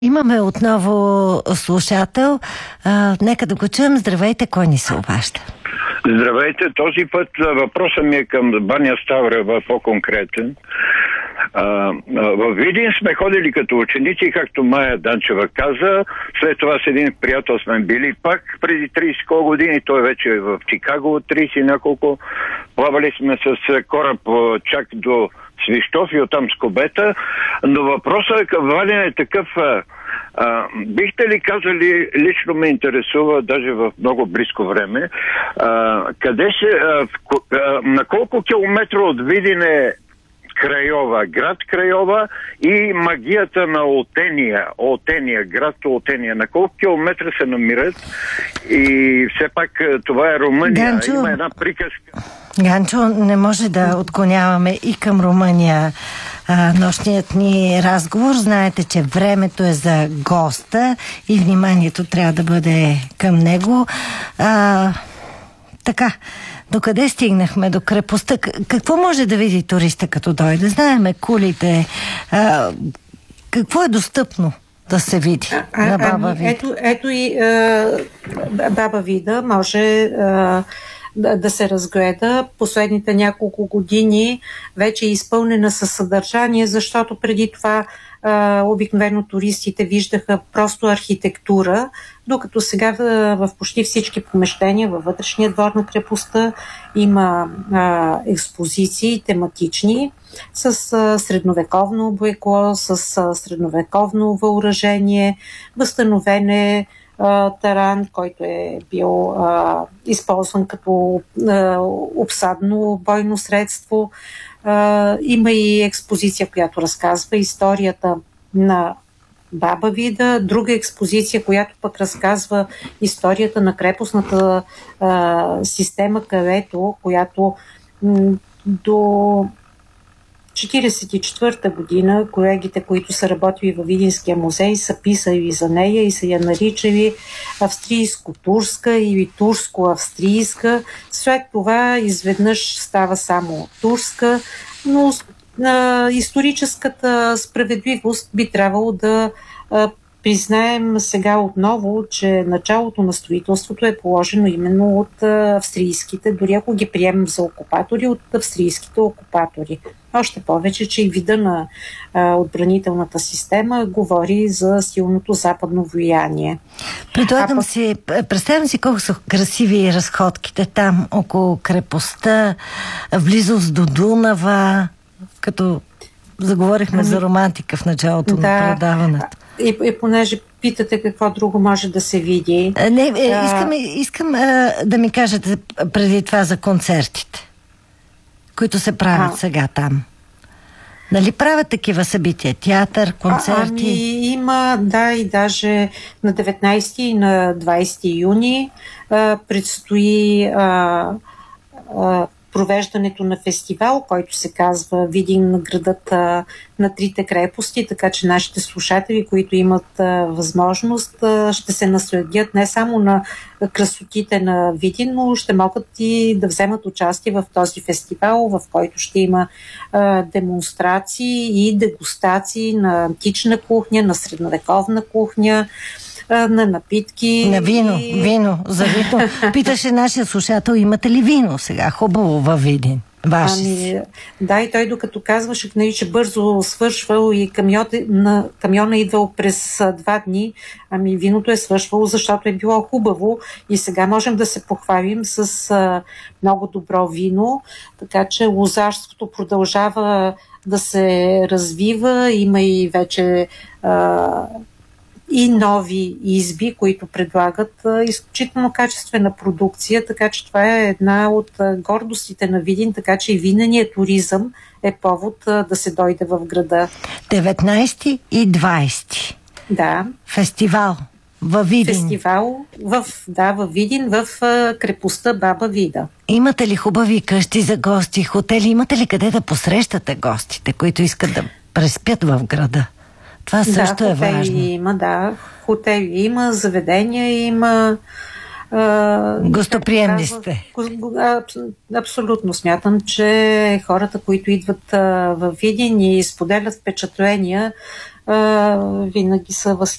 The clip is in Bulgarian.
Имаме отново слушател. Нека да го чуем. Здравейте, кой ни се обажда? Здравейте, този път въпросът ми е към Баня Ставрева, по-конкретен. В Видин сме ходили като ученици, както Майя Данчева каза. След това с един приятел сме били пак преди 30 години. Той вече е в Чикаго от 30 няколко. Плавали сме с кораб чак до Свищов и оттам с Кобета. Но въпросът е към Ваня е такъв... бихте ли казали, лично ме интересува, даже в много близко време, къде на колко километра от Видин е Крайова, град Крайова и магията на Олтения, град Олтения. На колко километра се намират? И все пак това е Румъния. Ганчо, има една приказка. Ганчо, не може да отклоняваме и към Румъния нощният ни разговор. Знаете, че времето е за госта и вниманието трябва да бъде към него. Така, докъде стигнахме? До крепостта. Какво може да види туриста като дойде? Знаеме кулите. Какво е достъпно да се види на Баба Вида? Ето и Баба Вида може да се разгледа. Последните няколко години вече е изпълнена със съдържание, защото преди това обикновено туристите виждаха просто архитектура, докато сега в почти всички помещения във вътрешния двор на крепостта има експозиции тематични с средновековно облекло, с средновековно въоръжение, възстановен е таран, който е бил използван като обсадно бойно средство. Има и експозиция, която разказва историята на Баба Вида, друга експозиция, която пък разказва историята на крепостната система, където, която до 1944 година колегите, които са работили във Видинския музей, са писали за нея и са я наричали австрийско-турска или турско-австрийска. След това изведнъж става само турска, но историческата справедливост би трябвало да признаем сега отново, че началото на строителството е положено именно от австрийските, дори ако ги приемем за окупатори, от австрийските окупатори. Още повече, че и вида на отбранителната система говори за силното западно влияние. Представям си колко са красиви разходките там, около крепостта, в близост до Дунава, като заговорихме за романтика в началото на предаването. И понеже питате какво друго може да се види. Искам да ми кажете преди това за концертите, които се правят сега там. Нали правят такива събития? Театър, концерти? Има, да, и даже на 19 и на 20 юни предстои провеждането на фестивал, който се казва Видин, градът на трите крепости, така че нашите слушатели, които имат възможност, ще се наследят не само на красотите на Видин, но ще могат и да вземат участие в този фестивал, в който ще има демонстрации и дегустации на антична кухня, на средновековна кухня, на напитки. На вино. За вино. Питаше нашия слушател, имате ли вино сега? Хубаво във Видин. Да, и той докато казваше, че бързо свършвал и камиона идвал през 2 дни, виното е свършвало, защото е било хубаво и сега можем да се похвалим с много добро вино, така че лозарството продължава да се развива, има и вече и нови изби, които предлагат изключително качествена продукция, така че това е една от гордостите на Видин, така че и виненият туризъм е повод да се дойде в града. 19 и 20. Да. Фестивал във Видин. Фестивал във Видин, в крепостта Баба Вида. Имате ли хубави къщи за гости, хотели? Имате ли къде да посрещате гостите, които искат да преспят в града? Това също е важно. Хотели има, заведения има. Гостоприемни сте. Абсолютно смятам, че хората, които идват в Видин и споделят впечатления, винаги са възхитени